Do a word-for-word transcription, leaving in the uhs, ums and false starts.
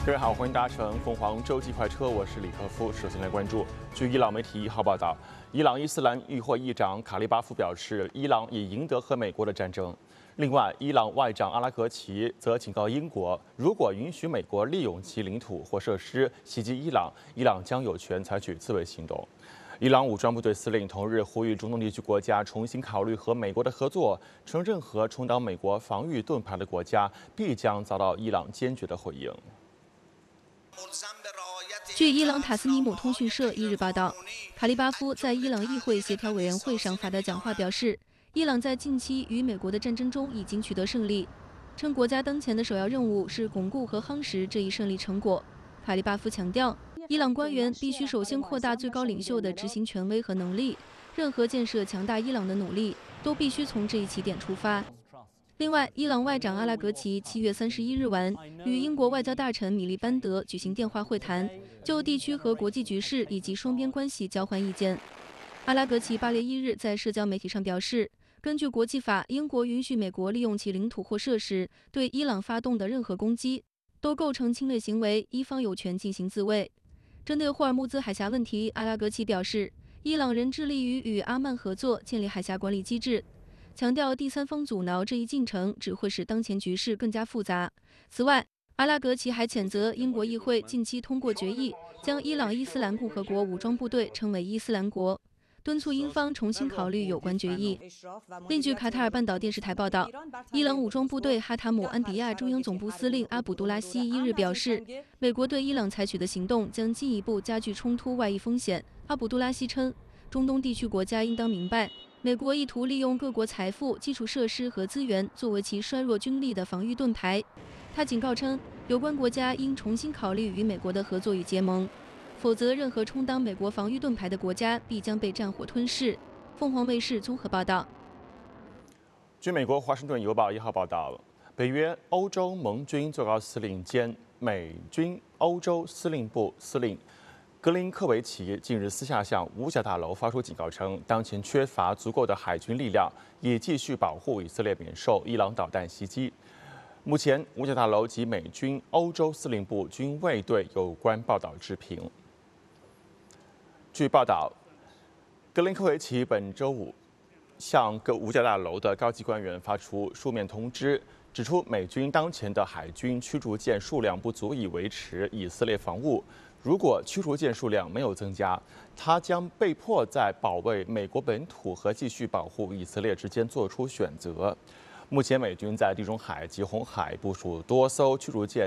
各位好，欢迎搭乘凤凰洲际快车，我是李克夫。首先来关注，据伊朗媒体一号报道，伊朗伊斯兰议会议长卡利巴夫表示，伊朗已赢得和美国的战争。另外，伊朗外长阿拉格齐则警告英国，如果允许美国利用其领土或设施袭击伊朗，伊朗将有权采取自卫行动。伊朗武装部队司令同日呼吁中东地区国家重新考虑和美国的合作，称任何充当美国防御盾牌的国家必将遭到伊朗坚决的回应。 据伊朗塔斯尼姆通讯社一日报道，卡利巴夫在伊朗议会协调委员会上发的讲话表示，伊朗在近期与美国的战争中已经取得胜利，称国家当前的首要任务是巩固和夯实这一胜利成果。卡利巴夫强调，伊朗官员必须首先扩大最高领袖的执行权威和能力，任何建设强大伊朗的努力都必须从这一起点出发。另外，伊朗外长阿拉格齐七月三十一日晚与英国外交大臣米利班德举行电话会谈，就地区和国际局势以及双边关系交换意见。阿拉格齐八月一日在社交媒体上表示，根据国际法，英国允许美国利用其领土或设施对伊朗发动的任何攻击，都构成侵略行为，伊方有权进行自卫。针对霍尔木兹海峡问题，阿拉格齐表示，伊朗仍致力于与阿曼合作建立海峡管理机制，强调第三方阻挠这一进程只会使当前局势更加复杂。此外，阿拉格齐还谴责英国议会近期通过决议，将伊朗伊斯兰共和国武装部队称为伊斯兰国，敦促英方重新考虑有关决议。另据卡塔尔半岛电视台报道，伊朗武装部队哈塔姆安迪亚中央总部司令阿卜杜拉希一日表示，美国对伊朗采取的行动将进一步加剧冲突外溢风险。阿卜杜拉希称，中东地区国家应当明白，美国意图利用各国财富、基础设施和资源作为其衰弱军力的防御盾牌。他警告称，有关国家应重新考虑与美国的合作与结盟，否则任何充当美国防御盾牌的国家必将被战火吞噬。凤凰卫视综合报道。 据美国《华盛顿邮报》一号报道，北约欧洲盟军最高司令兼美军欧洲司令部司令格林科维奇近日私下向五角大楼发出警告称，当前缺乏足够的海军力量，以继续保护以色列免受伊朗导弹袭击。目前，五角大楼及美军欧洲司令部均未对有关报道置评。据报道，格林科维奇本周五向各五角大楼的高级官员发出书面通知，指出美军当前的海军驱逐舰数量不足以维持以色列防务。如果驱逐舰数量没有增加，他将被迫在保卫美国本土和继续保护以色列之间做出选择。目前，美军在地中海及红海部署多艘驱逐舰。